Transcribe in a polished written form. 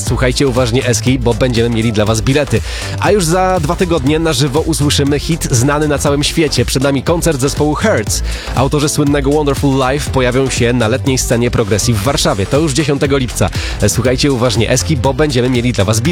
Słuchajcie uważnie Eski, bo będziemy mieli dla was bilety. A już za 2 tygodnie na żywo usłyszymy hit znany na całym świecie. Przed nami koncert zespołu Hurts. Autorzy słynnego Wonderful Life pojawią się na letniej scenie progresji w Warszawie. To już 10 lipca. Słuchajcie uważnie Eski, bo będziemy mieli dla was bilety.